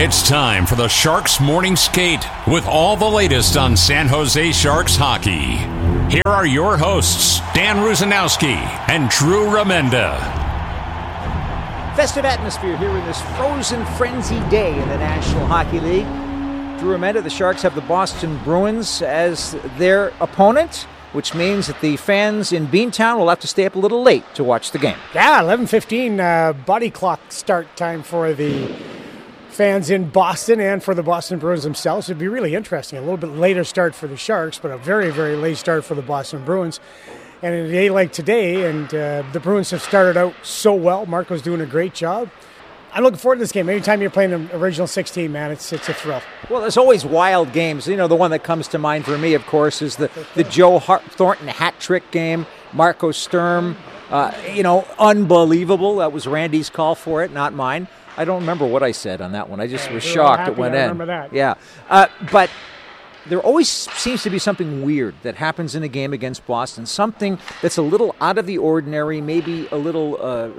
It's time for the Sharks Morning Skate with all the latest on San Jose Sharks hockey. Here are your hosts, Dan Rusanowski and Drew Remenda. Festive atmosphere here in this frozen frenzy day in the National Hockey League. Drew Remenda, the Sharks have the Boston Bruins as their opponent, which means that the fans in Beantown will have to stay up a little late to watch the game. Yeah, 11:15 body clock start time for the fans in Boston and for the Boston Bruins themselves. It'd be really interesting. A little bit later start for the Sharks, but a very, very late start for the Boston Bruins. And in a day like today, and the Bruins have started out so well. Marco's doing a great job. I'm looking forward to this game. Anytime you're playing the original 16, man, it's a thrill. Well, there's always wild games. You know, the one that comes to mind for me, of course, is the Joe Thornton hat trick game. Marco Sturm, unbelievable. That was Randy's call for it, not mine. I don't remember what I said on that one. I just was shocked it went in. I remember that. Yeah. But there always seems to be something weird that happens in a game against Boston, something that's a little out of the ordinary, maybe a little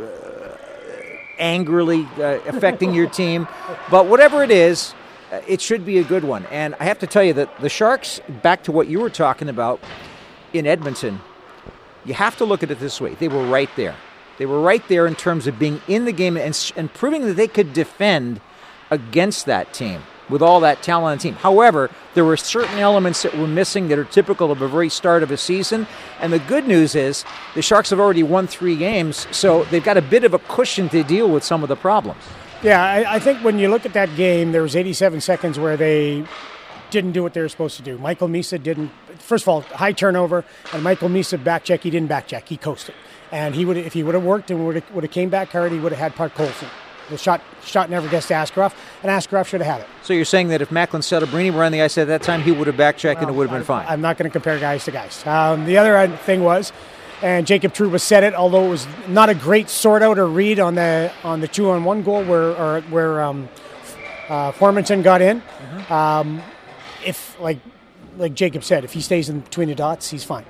angrily affecting your team. But whatever it is, it should be a good one. And I have to tell you that the Sharks, back to what you were talking about in Edmonton, you have to look at it this way. They were right there. They were right there in terms of being in the game and proving that they could defend against that team with all that talent on the team. However, there were certain elements that were missing that are typical of a very start of a season. And the good news is the Sharks have already won 3 games, so they've got a bit of a cushion to deal with some of the problems. Yeah, I think when you look at that game, there was 87 seconds where they didn't do what they were supposed to do. Michael Misa didn't. First of all, high turnover, and Michael Misa backcheck. He didn't backcheck. He coasted. And if he would have worked and would have came back hard, he would have had Puck Colson. The shot never gets to Askarov, and Askarov should have had it. So you're saying that if Macklin Celebrini were on the ice at that time, he would have backchecked and it would have been fine? I'm not going to compare guys to guys. The other thing was, and Jacob Trouba said it, although it was not a great sort out or read on the 2-on-1 goal where Formanton got in. Mm-hmm. If like Jacob said, if he stays in between the dots, he's fine.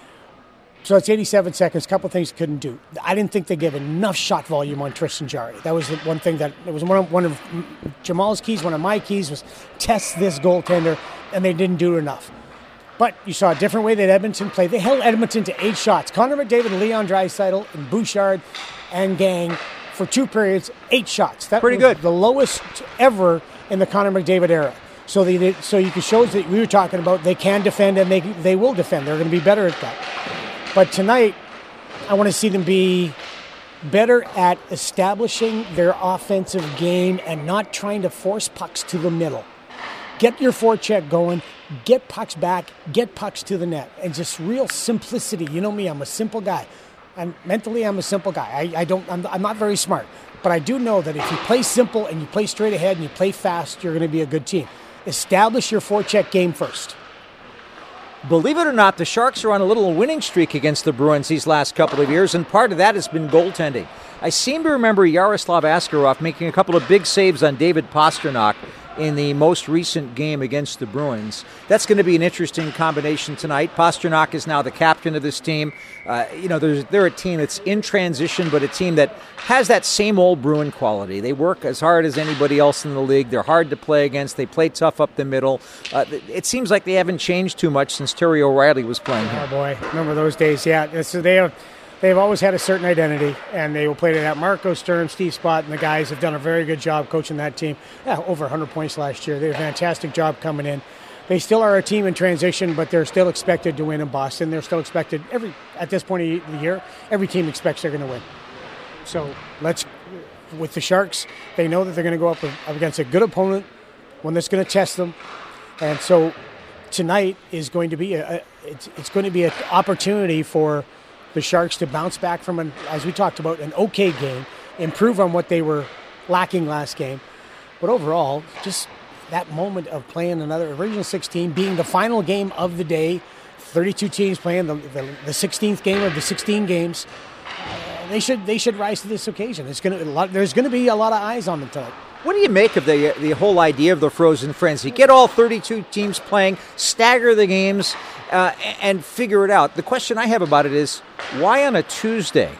So it's 87 seconds. A couple of things couldn't do. I didn't think they gave enough shot volume on Tristan Jarry. That was the one thing that it was one of Jamal's keys. One of my keys was test this goaltender, and they didn't do enough. But you saw a different way that Edmonton played. They held Edmonton to 8 shots. Connor McDavid, Leon Draisaitl, and Bouchard and Gang for 2 periods, 8 shots. That pretty was good. The lowest ever in the Connor McDavid era. So you can show that we were talking about they can defend and they will defend. They're going to be better at that. But tonight, I want to see them be better at establishing their offensive game and not trying to force pucks to the middle. Get your forecheck going, get pucks back, get pucks to the net, and just real simplicity. You know me, I'm a simple guy. And mentally, I'm a simple guy. I'm not very smart. But I do know that if you play simple and you play straight ahead and you play fast, you're going to be a good team. Establish your forecheck game first. Believe it or not, the Sharks are on a little winning streak against the Bruins these last couple of years, and part of that has been goaltending. I seem to remember Yaroslav Askarov making a couple of big saves on David Pastrnak in the most recent game against the Bruins. That's going to be an interesting combination tonight. Pastrnak is now the captain of this team. They're a team that's in transition, but a team that has that same old Bruin quality. They work as hard as anybody else in the league. They're hard to play against. They play tough up the middle. It seems like they haven't changed too much since Terry O'Reilly was playing here. Oh, boy. Remember those days. Yeah, so they've always had a certain identity, and they will play to that. Marco Sturm, Steve Spott, and the guys have done a very good job coaching that team. Yeah, over 100 points last year. They did a fantastic job coming in. They still are a team in transition, but they're still expected to win in Boston. They're still expected at this point of the year, every team expects they're going to win. So with the Sharks, they know that they're going to go up against a good opponent, one that's going to test them. And so tonight is going to be it's going to be an opportunity for the Sharks to bounce back from, as we talked about, an okay game, improve on what they were lacking last game. But overall, just that moment of playing another original 16, being the final game of the day, 32 teams playing the 16th game of the 16 games, they should rise to this occasion. There's going to be a lot of eyes on them tonight. What do you make of the whole idea of the frozen frenzy? Get all 32 teams playing, stagger the games, and figure it out. The question I have about it is, why on a Tuesday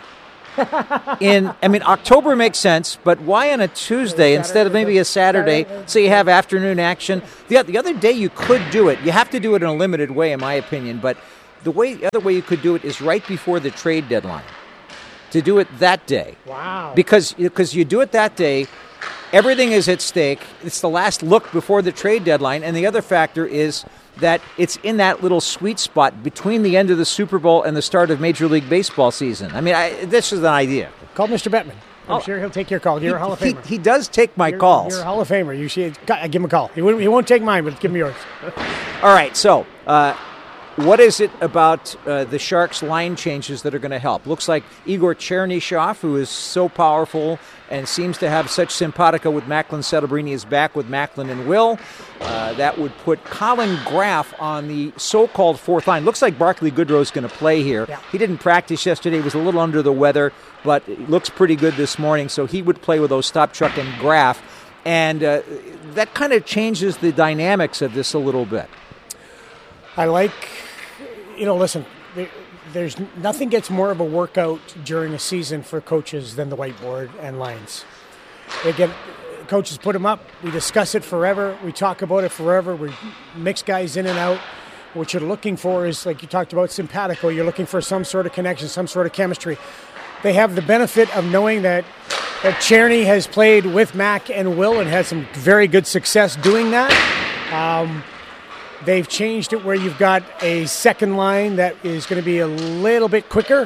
October makes sense, but why on a Tuesday instead of maybe a Saturday, so you have afternoon action? The other day you could do it. You have to do it in a limited way, in my opinion, but the other way you could do it is right before the trade deadline, to do it that day. Wow. Because you do it that day, everything is at stake. It's the last look before the trade deadline, and the other factor is that it's in that little sweet spot between the end of the Super Bowl and the start of Major League Baseball season. This is an idea. Call Mr. Bettman. I'm sure he'll take your call. You're a Hall of Famer. He does take my calls. You're a Hall of Famer. You should give him a call. He won't take mine, but give him yours. All right, so what is it about the Sharks' line changes that are going to help? Looks like Igor Chernyshov, who is so powerful and seems to have such simpatico with Macklin Celebrini, is back with Macklin and Will. That would put Colin Graff on the so-called fourth line. Looks like Barclay Goodrow's going to play here. Yeah. He didn't practice yesterday. He was a little under the weather, but it looks pretty good this morning, so he would play with Ostapchuk and Graff. And that kind of changes the dynamics of this a little bit. I like, listen, there's nothing gets more of a workout during a season for coaches than the whiteboard and lines. Coaches put them up. We discuss it forever. We talk about it forever. We mix guys in and out. What you're looking for is, like you talked about, simpatico. You're looking for some sort of connection, some sort of chemistry. They have the benefit of knowing that Cherny has played with Mac and Will and had some very good success doing that. They've changed it where you've got a second line that is going to be a little bit quicker.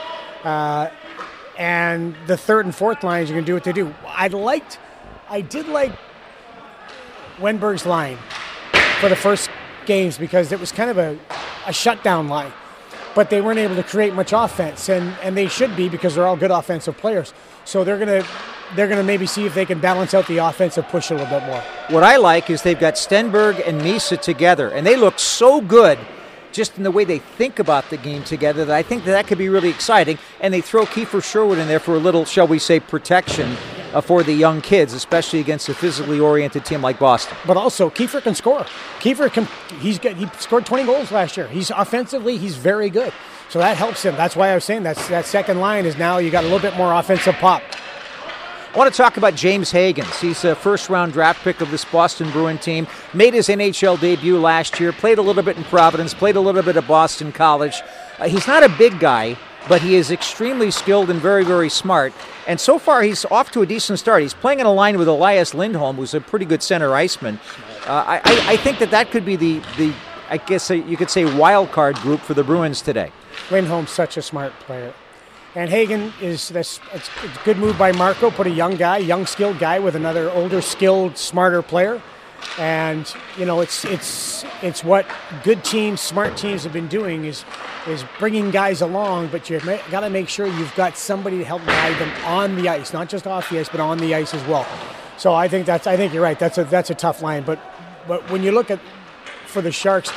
And the third and fourth lines are going to do what they do. I did like Wenberg's line for the first games because it was kind of a shutdown line. But they weren't able to create much offense, and they should be because they're all good offensive players. So they're gonna maybe see if they can balance out the offensive push a little bit more. What I like is they've got Stenberg and Misa together, and they look so good just in the way they think about the game together that I think that could be really exciting. And they throw Kiefer Sherwood in there for a little, shall we say, protection for the young kids, especially against a physically oriented team like Boston. But also, Kiefer can score. He scored 20 goals last year. He's very good. So that helps him. That's why I was saying that second line is now you got a little bit more offensive pop. I want to talk about James Higgins. He's a first-round draft pick of this Boston Bruin team. Made his NHL debut last year, played a little bit in Providence, played a little bit at Boston College. He's not a big guy, but he is extremely skilled and very, very smart. And so far, he's off to a decent start. He's playing in a line with Elias Lindholm, who's a pretty good center iceman. I think that could be the I guess you could say, wild card group for the Bruins today. Lindholm's such a smart player. And Hagen it's a good move by Marco. Put a young skilled guy with another older, skilled, smarter player. And it's what good teams, smart teams have been doing is bringing guys along. But you've got to make sure you've got somebody to help guide them on the ice, not just off the ice, but on the ice as well. So I think you're right. That's a tough line. But when you look at for the Sharks,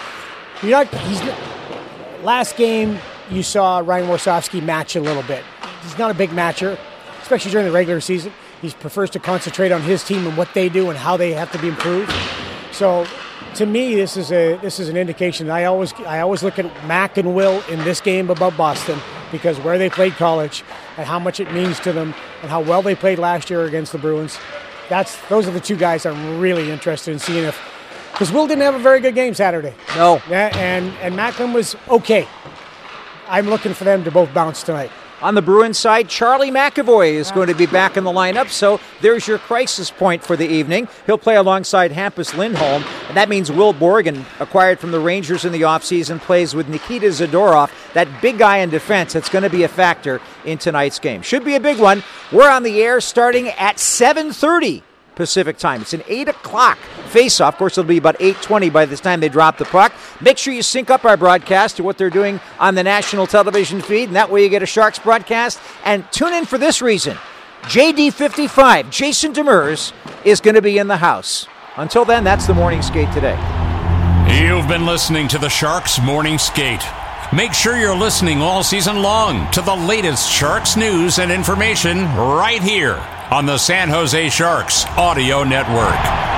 last game. You saw Ryan Warsofsky match a little bit. He's not a big matcher, especially during the regular season. He prefers to concentrate on his team and what they do and how they have to be improved. So, to me, this is an indication. I always look at Mac and Will in this game above Boston because where they played college and how much it means to them and how well they played last year against the Bruins. Those are the two guys I'm really interested in seeing because Will didn't have a very good game Saturday. No. And Macklin was okay. I'm looking for them to both bounce tonight. On the Bruins side, Charlie McAvoy is going to be back in the lineup, so there's your crisis point for the evening. He'll play alongside Hampus Lindholm, and that means Will Borgen, acquired from the Rangers in the offseason, plays with Nikita Zadorov, that big guy in defense that's going to be a factor in tonight's game. Should be a big one. We're on the air starting at 7:30 Pacific time. It's an 8 o'clock face-off. Of course, it'll be about 8:20 by the time they drop the puck. Make sure you sync up our broadcast to what they're doing on the national television feed, and that way you get a Sharks broadcast. And tune in for this reason. JD55, Jason Demers, is going to be in the house. Until then, that's the Morning Skate today. You've been listening to the Sharks Morning Skate. Make sure you're listening all season long to the latest Sharks news and information right here on the San Jose Sharks Audio Network.